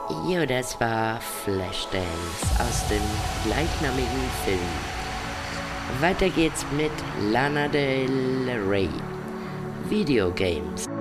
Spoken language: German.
Jo, das war Flashdance aus dem gleichnamigen Film. Weiter geht's mit Lana Del Rey. Videogames.